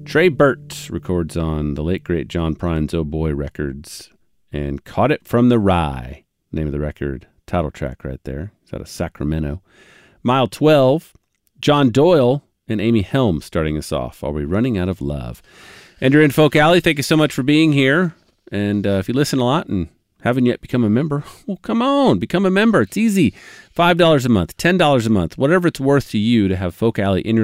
Trey Burt records on the late, great John Prine's Oh Boy Records and Caught It From the Rye, name of the record, title track right there. It's out of Sacramento. Mile 12, John Doyle and Amy Helm starting us off. Are We Running Out of Love? And you're in Folk Alley. Thank you so much for being here. And if you listen a lot and haven't yet become a member, well, come on, become a member. It's easy. $5 a month, $10 a month, whatever it's worth to you to have Folk Alley in your